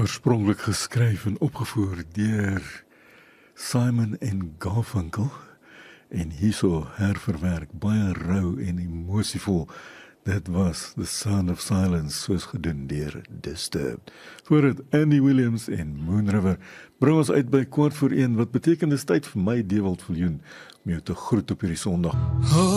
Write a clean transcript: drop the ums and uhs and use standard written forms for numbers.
Oorspronklik geskryf en opgevoer deur Simon en Garfunkel en hierso herverwerk baie rou en emosievol. Dit was The Sound of Silence, soos gedoen deur Disturbed. Voordat Andy Williams en Moon River bring ons uit by 1:15, wat beteken dis tyd vir my Dewald Viljoen om jou te groet op hierdie Sondag.